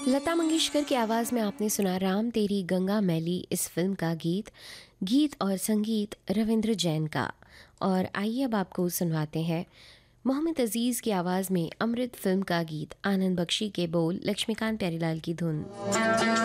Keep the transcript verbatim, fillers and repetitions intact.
लता मंगेशकर की आवाज़ में आपने सुना राम तेरी गंगा मैली इस फिल्म का गीत गीत और संगीत रविंद्र जैन का। और आइए अब आपको सुनवाते हैं मोहम्मद अजीज़ की आवाज़ में अमृत फिल्म का गीत आनंद बख्शी के बोल लक्ष्मीकांत प्यारीलाल की धुन।